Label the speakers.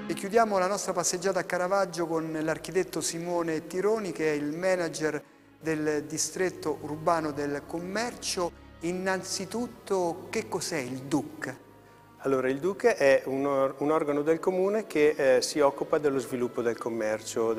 Speaker 1: E chiudiamo la nostra passeggiata a Caravaggio con l'architetto Simone Tironi, che è il manager del distretto urbano del commercio. Innanzitutto, che cos'è il DUC?
Speaker 2: Allora, il DUC è un organo del comune che si occupa dello sviluppo del commercio,